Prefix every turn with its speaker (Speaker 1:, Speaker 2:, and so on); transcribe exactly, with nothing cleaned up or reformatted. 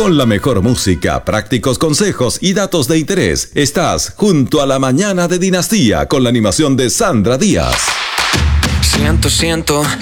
Speaker 1: Con la mejor música, prácticos consejos y datos de interés, estás junto a la mañana de Dinastía con la animación de Sandra Díaz.
Speaker 2: Siento, siento